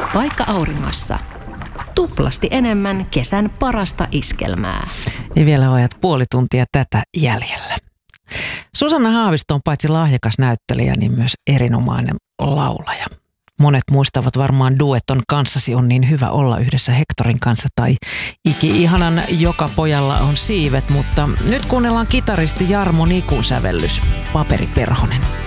vaikka auringossa. Tuplasti enemmän kesän parasta iskelmää. Ja vielä vajat puoli tuntia tätä jäljellä. Susanna Haavisto on paitsi lahjakas näyttelijä, niin myös erinomainen laulaja. Monet muistavat varmaan Dueton Kanssasi on niin hyvä olla yhdessä Hectorin kanssa tai Iki-ihanan Joka pojalla on siivet, mutta nyt kuunnellaan kitaristi Jarmo Nikun sävellys Paperiperhonen.